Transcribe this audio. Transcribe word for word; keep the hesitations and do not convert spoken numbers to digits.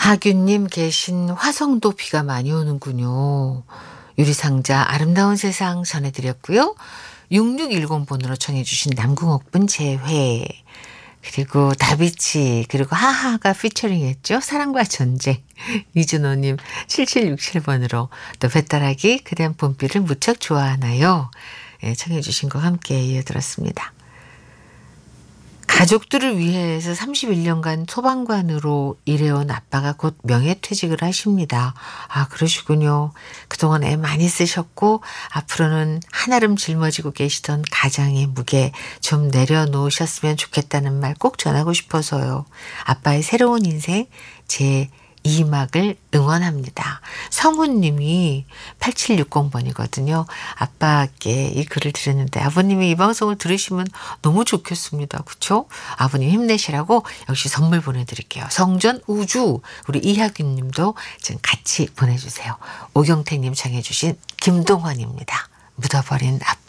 하균님 계신 화성도 비가 많이 오는군요. 유리상자 아름다운 세상 전해드렸고요. 육육일공 번으로 청해주신 남궁옥분 재회, 그리고 다비치, 그리고 하하가 피처링했죠. 사랑과 전쟁. 이준호님 칠칠육칠 번으로 또 배따라기 그댄 봄비를 무척 좋아하나요? 예, 청해주신 거 함께 이어들었습니다. 가족들을 위해서 삼십일 년간 소방관으로 일해온 아빠가 곧 명예퇴직을 하십니다. 아, 그러시군요. 그동안 애 많이 쓰셨고 앞으로는 한아름 짊어지고 계시던 가장의 무게 좀 내려놓으셨으면 좋겠다는 말 꼭 전하고 싶어서요. 아빠의 새로운 인생 제 이 막을 응원합니다. 성훈님이 팔칠육공 번이거든요. 아빠께 이 글을 드렸는데 아버님이 이 방송을 들으시면 너무 좋겠습니다. 그렇죠? 아버님 힘내시라고 역시 선물 보내드릴게요. 성전 우주 우리 이하균 님도 지금 같이 보내주세요. 오경택님 청해 주신 김동환입니다. 묻어버린 아빠.